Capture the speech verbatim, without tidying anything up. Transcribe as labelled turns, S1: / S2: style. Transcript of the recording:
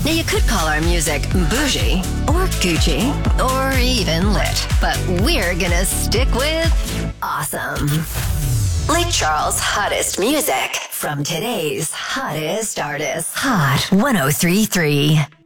S1: Now, you could call our music bougie, or Gucci, or even lit, but we're gonna stick with awesome. Lake Charles' hottest music from today's hottest artists. Hot one oh three point three.